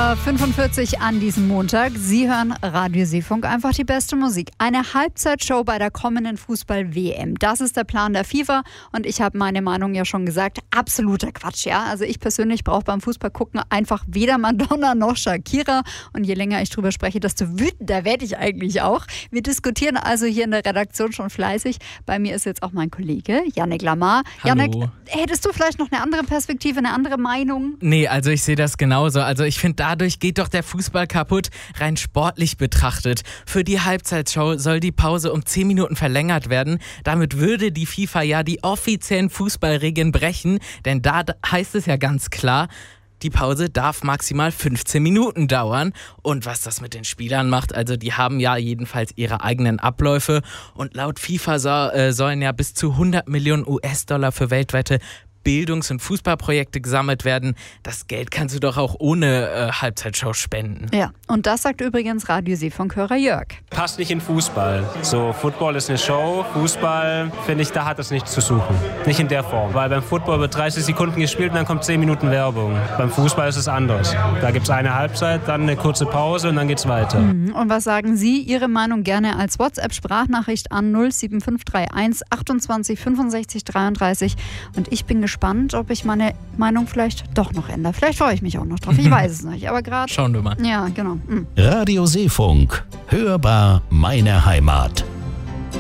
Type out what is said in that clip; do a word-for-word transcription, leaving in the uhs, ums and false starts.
Uhr fünfundvierzig an diesem Montag. Sie hören Radio Seefunk, einfach die beste Musik. Eine Halbzeitshow bei der kommenden Fußball-W M. Das ist der Plan der FIFA und ich habe meine Meinung ja schon gesagt. Absoluter Quatsch, ja. Also ich persönlich brauche beim Fußball gucken einfach weder Madonna noch Shakira. Und je länger ich drüber spreche, desto wütender werde ich eigentlich auch. Wir diskutieren also hier in der Redaktion schon fleißig. Bei mir ist jetzt auch mein Kollege Yannick Lamar. Hallo. Yannick, hättest du vielleicht noch eine andere Perspektive, eine andere Meinung? Nee, also ich sehe das genauso. Also ich finde, dadurch geht doch der Fußball kaputt, rein sportlich betrachtet. Für die Halbzeitshow soll die Pause um zehn Minuten verlängert werden. Damit würde die FIFA ja die offiziellen Fußballregeln brechen, denn da heißt es ja ganz klar, die Pause darf maximal fünfzehn Minuten dauern. Und was das mit den Spielern macht, also die haben ja jedenfalls ihre eigenen Abläufe. Und laut FIFA so, äh, sollen ja bis zu hundert Millionen U S-Dollar für weltweite Bildungs- und Fußballprojekte gesammelt werden. Das Geld kannst du doch auch ohne äh, Halbzeitshow spenden. Ja, und das sagt übrigens Radio Seefunk-Hörer Jörg. Passt nicht in Fußball. So, Football ist eine Show. Fußball, finde ich, da hat es nichts zu suchen. Nicht in der Form. Weil beim Football wird dreißig Sekunden gespielt und dann kommt zehn Minuten Werbung. Beim Fußball ist es anders. Da gibt es eine Halbzeit, dann eine kurze Pause und dann geht's weiter. Mhm. Und was sagen Sie? Ihre Meinung gerne als WhatsApp-Sprachnachricht an null sieben fünf drei eins achtundzwanzig fünfundsechzig dreiunddreißig. Und ich bin gespannt, ob ich meine Meinung vielleicht doch noch ändere. Vielleicht freue ich mich auch noch drauf. Ich weiß es nicht. Aber gerade. Schauen wir mal. Ja, genau. Mhm. Radio Seefunk. Hörbar meine Heimat.